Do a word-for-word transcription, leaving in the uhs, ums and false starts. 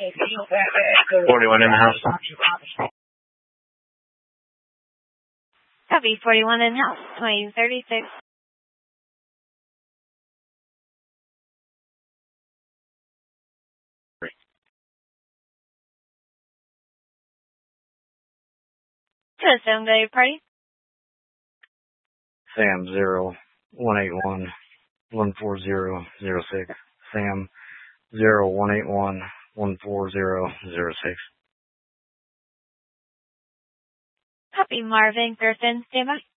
forty-one in the house. Copy, forty-one in house, twenty thirty-six. Sam, go to your party. Sam zero one eight one one four zero zero six. Sam zero one eight one one four zero zero six. Copy, Marvin Griffin, stand by.